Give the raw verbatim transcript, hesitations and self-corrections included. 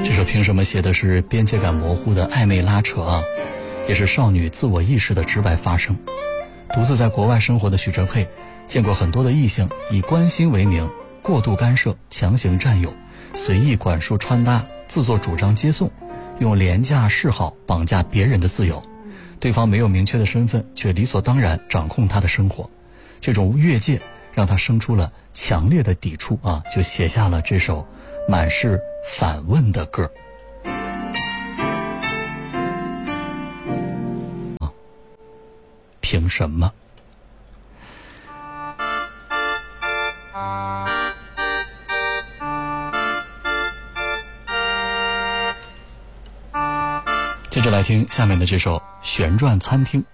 这首凭什么写的是边界感模糊的暧昧拉扯啊，也是少女自我意识的直白发声。独自在国外生活的许哲佩见过很多的异性以关心为名过度干涉、强行占有、随意管束穿搭、自作主张接送，用廉价嗜好绑架别人的自由，对方没有明确的身份，却理所当然掌控他的生活。这种越界让他生出了强烈的抵触啊，就写下了这首满是反问的歌。啊，凭什么？接着来听下面的这首《旋转餐厅》。